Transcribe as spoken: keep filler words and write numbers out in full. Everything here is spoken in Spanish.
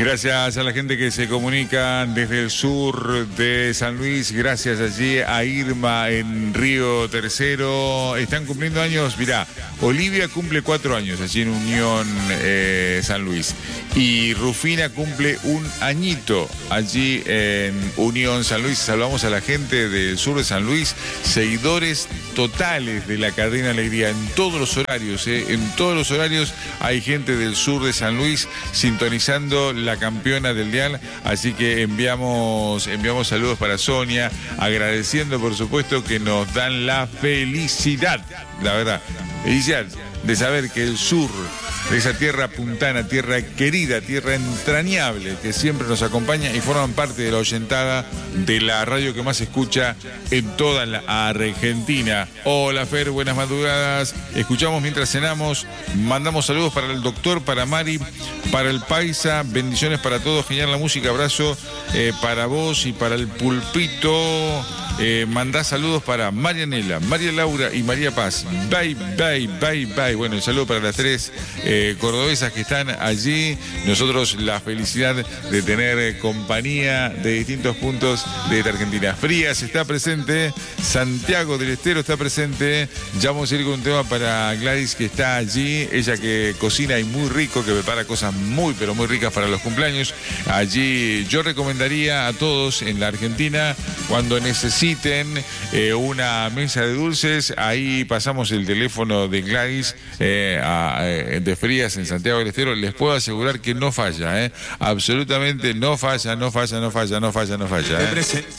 Gracias a la gente que se comunica desde el sur de San Luis. Gracias allí a Irma en Río Tercero. Están cumpliendo años. Mirá, Olivia cumple cuatro años allí en Unión eh, San Luis. Y Rufina cumple un añito allí en Unión San Luis. Saludamos a la gente del sur de San Luis, seguidores totales de la cadena Alegría en todos los horarios. Eh, en todos los horarios hay gente del sur de San Luis sintonizando la campeona del dial, así que enviamos, enviamos saludos para Sonia, agradeciendo por supuesto que nos dan la felicidad, la verdad, felicidad de saber que el sur de esa tierra puntana, tierra querida, tierra entrañable, que siempre nos acompaña y forman parte de la oyentada de la radio que más se escucha en toda la Argentina. Hola Fer, buenas madrugadas. Escuchamos mientras cenamos. Mandamos saludos para el doctor, para Mari, para el Paisa. Bendiciones para todos. Genial la música. Abrazo eh, para vos y para el Pulpito. Eh, mandá saludos para Marianela, María Laura y María Paz. Bye, bye, bye, bye. Bueno, el saludo para las tres eh, cordobesas que están allí. Nosotros la felicidad de tener eh, compañía de distintos puntos de esta Argentina. Frías está presente, Santiago del Estero está presente. Ya vamos a ir con un tema para Gladys, que está allí. Ella que cocina y muy rico, que prepara cosas muy, pero muy ricas para los cumpleaños. Allí yo recomendaría a todos en la Argentina, cuando necesiten eh, una mesa de dulces, ahí pasamos el teléfono de Gladys eh, a, eh, de Frías en Santiago del Estero. Les puedo asegurar que no falla, eh. absolutamente no falla, no falla, no falla, no falla, no falla. Eh.